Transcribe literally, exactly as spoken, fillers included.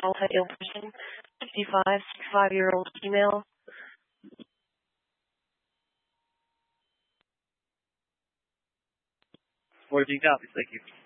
multi-ill person, fifty-five, sixty-five-year-old female. fourteen copies, thank you.